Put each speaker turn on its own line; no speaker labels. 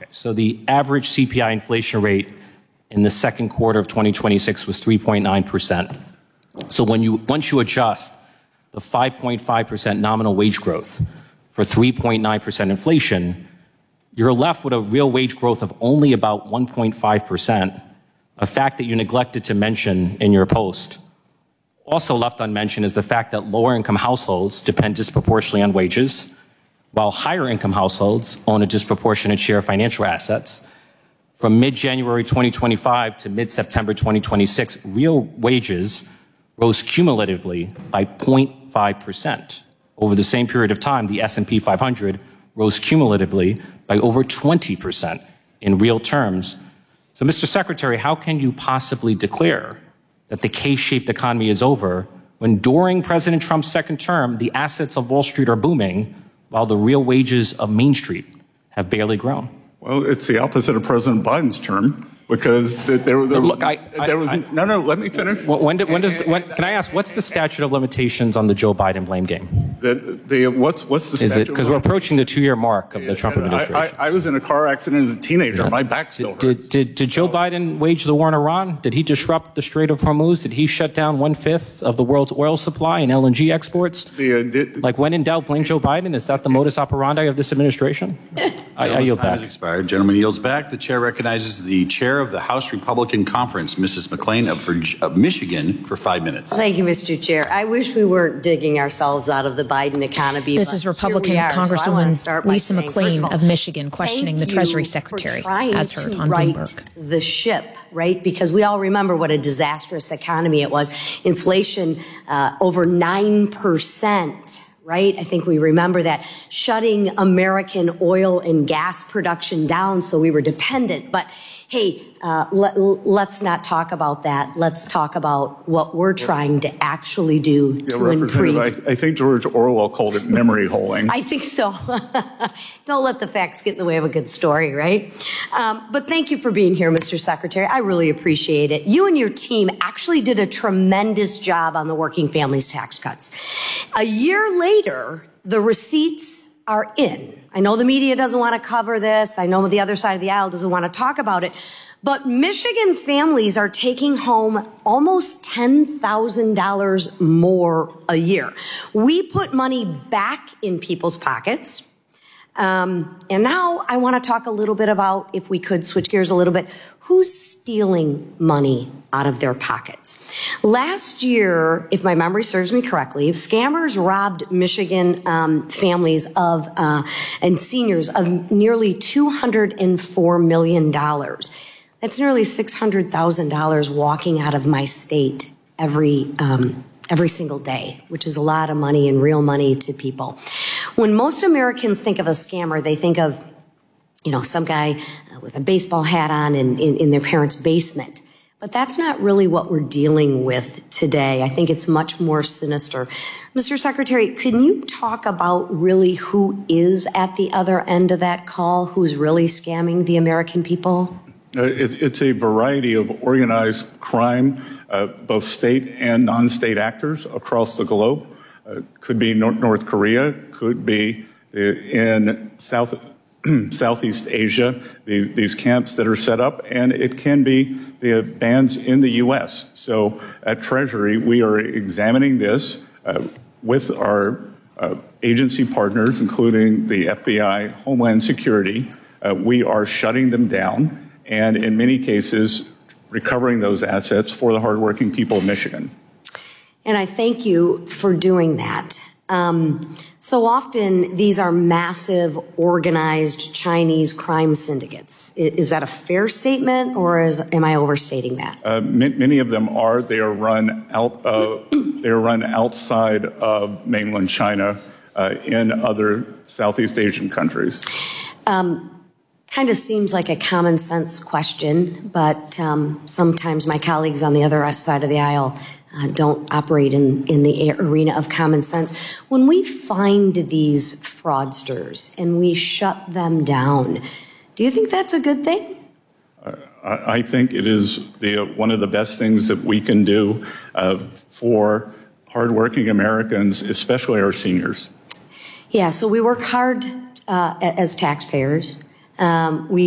So the average CPI inflation rate in the second quarter of 2026 was 3.9%. So once you adjust the 5.5% nominal wage growth for 3.9% inflation, you're left with a real wage growth of only about 1.5%, a fact that you neglected to mention in your post. Also left unmentioned is the fact that lower income households depend disproportionately on wages, while higher income households own a disproportionate share of financial assets. From mid-January 2025 to mid-September 2026, real wages rose cumulatively by 0.5%. Over the same period of time, the S&P 500 rose cumulatively by over 20% in real terms. So, Mr. Secretary, how can you possibly declare that the K-shaped economy is over when during President Trump's second term, the assets of Wall Street are booming while the real wages of Main Street have barely grown?
Well, it's the opposite of President Biden's term, because there was no. Let me finish.
Can I ask, what's the statute of limitations on the Joe Biden blame game?
What's the statute?
Is it because we're approaching the 2-year mark of the Trump administration?
I was in a car accident as a teenager. Yeah. My back still hurts.
Did Joe Biden wage the war on Iran? Did he disrupt the Strait of Hormuz? Did he shut down 1/5 of the world's oil supply and LNG exports? When in doubt, blame Joe Biden? Is that the modus operandi of this administration? I yield back.
Time has expired. Gentleman yields back. The chair recognizes the chair of the House Republican Conference, Mrs. McClain of Michigan, for 5 minutes.
Thank you, Mr. Chair. I wish we weren't digging ourselves out of the Biden economy.
This is Republican Congresswoman Lisa McClain of Michigan questioning the Treasury Secretary, as heard on Bloomberg.
The ship, right? Because we all remember what a disastrous economy it was. Inflation over 9%. Right? I think we remember that, shutting American oil and gas production down so we were dependent. But hey, let's not talk about that. Let's talk about what we're trying to actually do to improve.
I think George Orwell called it memory holing.
I think so. Don't let the facts get in the way of a good story, right? But thank you for being here, Mr. Secretary. I really appreciate it. You and your team actually did a tremendous job on the working families tax cuts. A year later, the receipts are in. I know the media doesn't want to cover this. I know the other side of the aisle doesn't want to talk about it. But Michigan families are taking home almost $10,000 more a year. We put money back in people's pockets. And now I want to talk a little bit about, if we could switch gears a little bit, who's stealing money out of their pockets. Last year, if my memory serves me correctly, scammers robbed Michigan families and seniors of nearly $204 million. That's nearly $600,000 walking out of my state every single day, which is a lot of money and real money to people. When most Americans think of a scammer, they think of, some guy with a baseball hat on in their parents' basement. But that's not really what we're dealing with today. I think it's much more sinister. Mr. Secretary, can you talk about really who is at the other end of that call, who's really scamming the American people?
It's a variety of organized crime, both state and non-state actors across the globe. Could be North Korea, could be in Southeast Asia, these camps that are set up, and it can be the bands in the U.S. So at Treasury, we are examining this with our agency partners, including the FBI, Homeland Security. We are shutting them down, and in many cases, recovering those assets for the hardworking people of Michigan.
And I thank you for doing that. So often, these are massive, organized Chinese crime syndicates. Is that a fair statement, or am I overstating that?
Many of them are. They are run outside of mainland China in other Southeast Asian countries.
Kind of seems like a common sense question, but sometimes my colleagues on the other side of the aisle don't operate in the arena of common sense. When we find these fraudsters and we shut them down, do you think that's a good thing?
I think it is one of the best things that we can do for hardworking Americans, especially our seniors.
Yeah, so we work hard as taxpayers. We